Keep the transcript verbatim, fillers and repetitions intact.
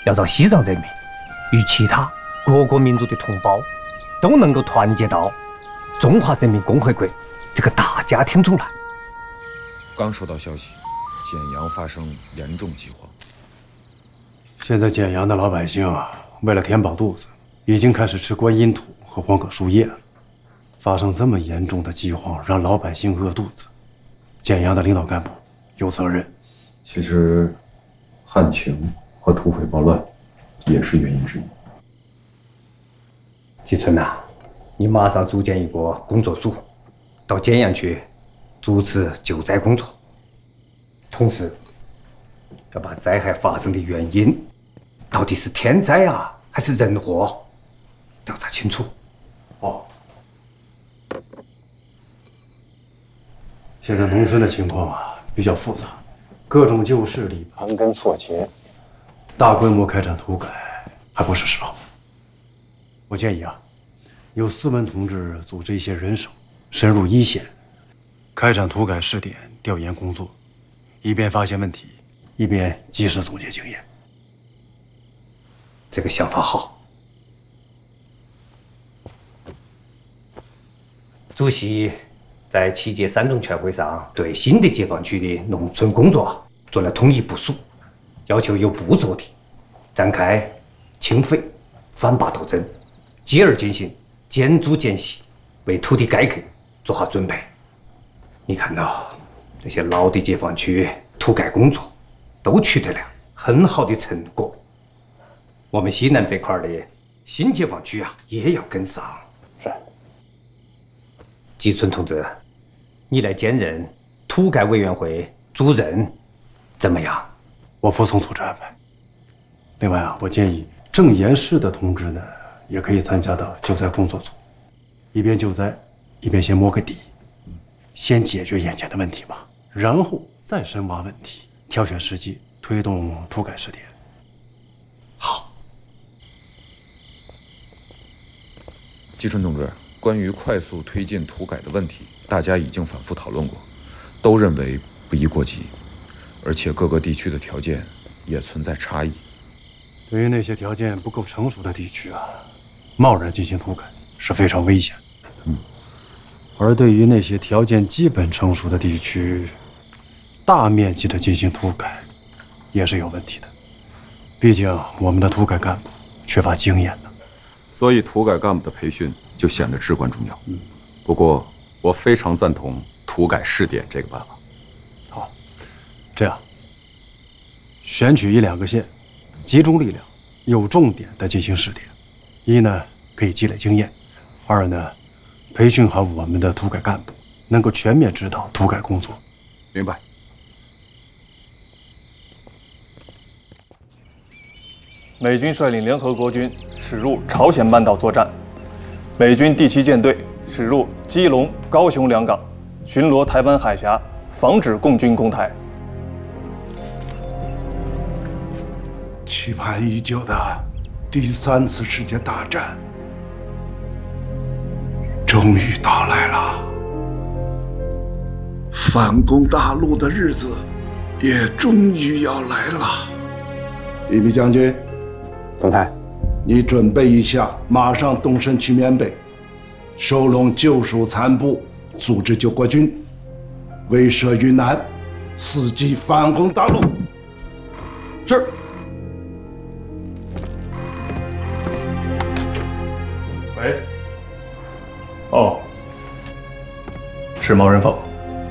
要让西藏人民与其他各个民族的同胞都能够团结到中华人民共和国这个大家庭中来。 刚收到消息，简阳发生严重饥荒。 现在简阳的老百姓啊，为了填饱肚子，已经开始吃观音土和黄葛树叶了。发生这么严重的饥荒，让老百姓饿肚子，简阳的领导干部有责任。 其实，旱情和土匪暴乱也是原因之一。 季春呐、啊，你马上组建一个工作组，到简阳去主持救灾工作，同时要把灾害发生的原因，到底是天灾啊还是人祸，调查清楚。 好。现在农村的情况啊比较复杂，各种旧势力盘根错节，大规模开展土改还不是时候。我建议啊，由司文同志组织一些人手，深入一线，开展土改试点调研工作，一边发现问题，一边及时总结经验。 这个想法好。主席在七届三中全会上对新的解放区的农村工作做了统一部署，要求有步骤地展开清匪反霸斗争，继而进行监督监习，为土地改革做好准备。你看到这些老的解放区土改工作都取得了很好的成果，我们西南这块的新解放区啊也要跟上。 是。 季春同志，你来兼任土改委员会主任，怎么样？ 我服从组织安排。另外啊，我建议正研室的同志呢，也可以参加到救灾工作组，一边救灾，一边先摸个底，先解决眼前的问题吧，然后再深挖问题，挑选时机推动土改试点。 好。 季春同志，关于快速推进土改的问题，大家已经反复讨论过，都认为不宜过急，而且各个地区的条件也存在差异。 对于那些条件不够成熟的地区啊，贸然进行土改是非常危险的。 嗯， 而对于那些条件基本成熟的地区，大面积的进行土改也是有问题的。毕竟我们的土改干部缺乏经验呢。 所以土改干部的培训就显得至关重要。 嗯， 不过我非常赞同土改试点这个办法。 好，这样选取一两个县，集中力量，有重点的进行试点。一呢，可以积累经验；二呢，培训好我们的土改干部，能够全面指导土改工作。 明白。 美军率领联合国军驶入朝鲜半岛作战，美军第七舰队驶入基隆、高雄两港，巡逻台湾海峡，防止共军攻台。 期盼已久的第三次世界大战终于到来了，反攻大陆的日子也终于要来了。一比将军， 董太， 你准备一下，马上动身去缅北，收拢旧属残部，组织救国军，威慑云南，伺机反攻大陆。是。 喂。哦，是毛人凤。